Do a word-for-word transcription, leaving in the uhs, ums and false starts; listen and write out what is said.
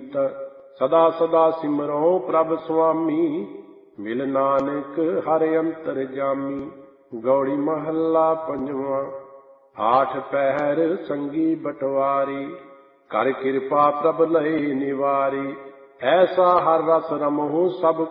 ਰੀਤ। ਸਦਾ ਸਦਾ ਸਿਮਰੋ ਪ੍ਰਭ ਸੁਆਮੀ, ਮਿਲ ਨਾਨਕ ਹਰ ਅੰਤਰ ਜਾਮੀ। ਗੌੜੀ ਮਹੱਲਾ ਪੰਜਵਾਂ। ਆਠ ਪਹਿਰ ਸੰਗੀ ਬਟਵਾਰੀ, ਕਰ ਕਿਰਪਾ ਪ੍ਰਭ ਲਏ ਨਿਵਾਰੀ। ਐਸਾ ਹਰ ਰਸ ਰਮਹੁ ਸਭ